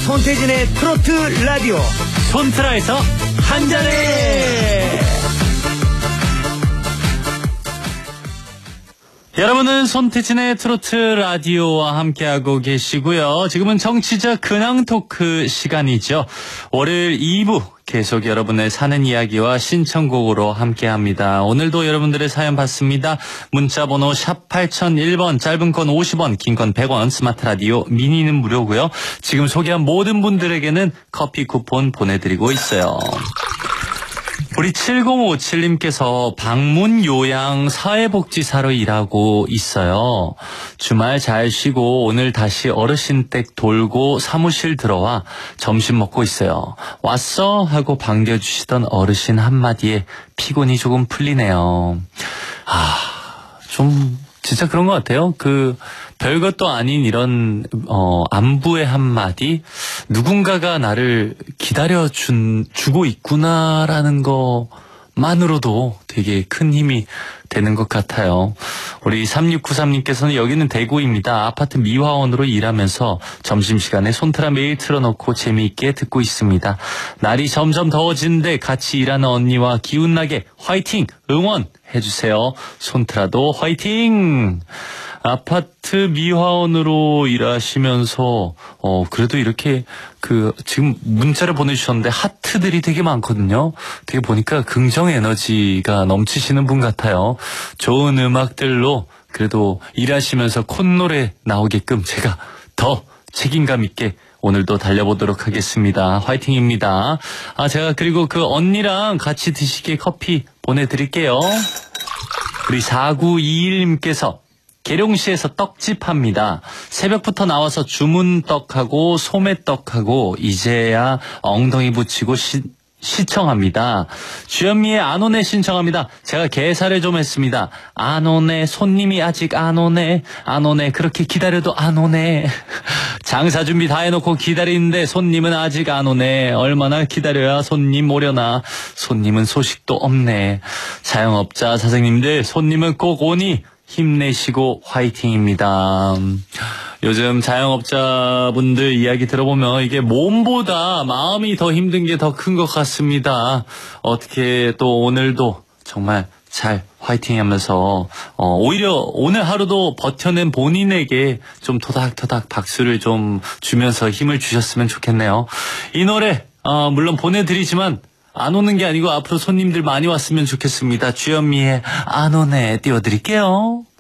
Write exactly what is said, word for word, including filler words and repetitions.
손태진의 트로트 라디오 손트라에서 한잔해. 여러분은 손태진의 트로트 라디오와 함께하고 계시고요. 지금은 정치자 근황 토크 시간이죠. 월요일 이 부 계속 여러분의 사는 이야기와 신청곡으로 함께합니다. 오늘도 여러분들의 사연 받습니다. 문자번호 샵 팔공공일 번, 짧은 건 오십 원, 긴 건 백 원, 스마트 라디오 미니는 무료고요. 지금 소개한 모든 분들에게는 커피 쿠폰 보내드리고 있어요. 우리 칠공오칠 님께서 방문 요양 사회복지사로 일하고 있어요. 주말 잘 쉬고 오늘 다시 어르신 댁 돌고 사무실 들어와 점심 먹고 있어요. 왔어? 하고 반겨주시던 어르신 한마디에 피곤이 조금 풀리네요. 아, 좀 진짜 그런 것 같아요. 그 별것도 아닌 이런 어 안부의 한마디, 누군가가 나를 기다려준 주고 있구나라는 것만으로도 되게 큰 힘이 되는 것 같아요. 우리 삼육구삼 님께서는 여기는 대구입니다. 아파트 미화원으로 일하면서 점심시간에 손트라 매일 틀어놓고 재미있게 듣고 있습니다. 날이 점점 더워지는데 같이 일하는 언니와 기운나게 화이팅! 응원! 해주세요. 손트라도 화이팅! 아파트 미화원으로 일하시면서 어 그래도 이렇게 그 지금 문자를 보내주셨는데 하트들이 되게 많거든요. 되게 보니까 긍정 에너지가 넘치시는 분 같아요. 좋은 음악들로 그래도 일하시면서 콧노래 나오게끔 제가 더 책임감 있게 오늘도 달려보도록 하겠습니다. 화이팅입니다. 아, 제가 그리고 그 언니랑 같이 드시게 커피 보내드릴게요. 우리 사구이일 님께서 계룡시에서 떡집 합니다. 새벽부터 나와서 주문떡하고 소매떡하고 이제야 엉덩이 붙이고 시, 시청합니다. 주현미의 안 오네 신청합니다. 제가 개사를 좀 했습니다. 안 오네, 손님이 아직 안 오네, 안 오네, 그렇게 기다려도 안 오네. 장사 준비 다 해놓고 기다리는데 손님은 아직 안 오네. 얼마나 기다려야 손님 오려나. 손님은 소식도 없네. 자영업자 사장님들, 손님은 꼭 오니 힘내시고 화이팅입니다. 요즘 자영업자분들 이야기 들어보면 이게 몸보다 마음이 더 힘든 게 더 큰 것 같습니다. 어떻게 또 오늘도 정말 잘 화이팅 하면서 어, 오히려 오늘 하루도 버텨낸 본인에게 좀 토닥토닥 박수를 좀 주면서 힘을 주셨으면 좋겠네요. 이 노래 어, 물론 보내드리지만 안 오는 게 아니고 앞으로 손님들 많이 왔으면 좋겠습니다. 주현미의 안 오네 띄워드릴게요.